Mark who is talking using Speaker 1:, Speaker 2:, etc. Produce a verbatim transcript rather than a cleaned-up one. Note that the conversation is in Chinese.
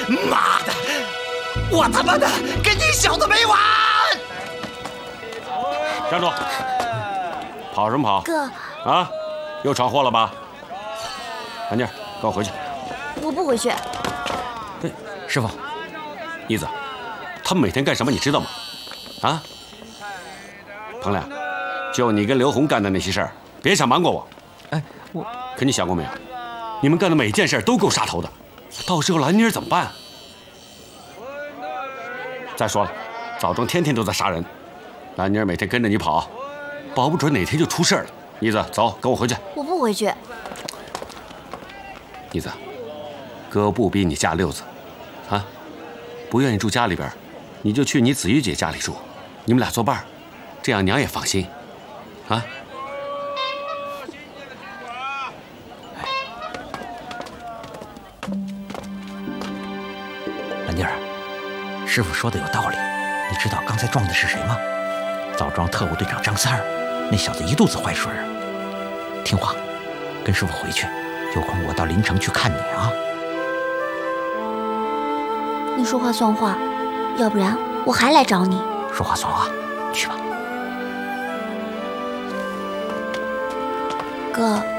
Speaker 1: 妈的，我他妈的跟你小子没完！
Speaker 2: 站住！跑什么跑？
Speaker 3: 哥，
Speaker 2: 啊，又闯祸了吧？安妮儿，跟我回去。
Speaker 3: 我不回去。
Speaker 2: 对，师傅，妮子，他们每天干什么你知道吗？啊？彭亮，就你跟刘红干的那些事儿，别想瞒过我。
Speaker 4: 哎，我
Speaker 2: 可你想过没有？你们干的每件事都够杀头的，到时候兰妮儿怎么办？再说了，枣庄天天都在杀人，兰妮儿每天跟着你跑，保不准哪天就出事了。妮子，走，跟我回去。
Speaker 3: 我不回去。
Speaker 2: 妮子，哥不逼你嫁六子，啊，不愿意住家里边，你就去你子玉姐家里住，你们俩作伴，这样娘也放心，啊。
Speaker 4: 兰妮儿，师傅说的有道理。你知道刚才撞的是谁吗？枣庄特务队长张三儿，那小子一肚子坏水啊！听话，跟师傅回去，有空我到临城去看你啊。
Speaker 3: 你说话算话，要不然我还来找你。
Speaker 4: 说话算话，去吧。
Speaker 3: 哥。